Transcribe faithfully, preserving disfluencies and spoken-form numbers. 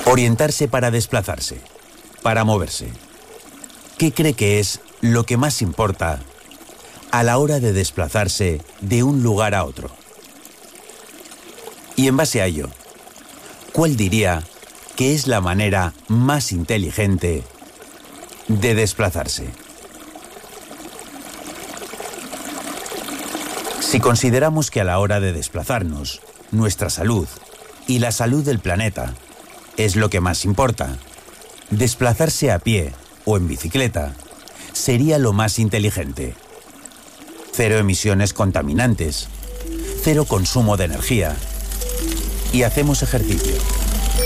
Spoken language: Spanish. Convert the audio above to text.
Orientarse para desplazarse, para moverse. ¿Qué cree que es lo que más importa a la hora de desplazarse de un lugar a otro? Y en base a ello, ¿cuál diría que es la manera más inteligente de desplazarse? Si consideramos que a la hora de desplazarnos, nuestra salud y la salud del planeta es lo que más importa, desplazarse a pie o en bicicleta sería lo más inteligente. Cero emisiones contaminantes, cero consumo de energía y hacemos ejercicio.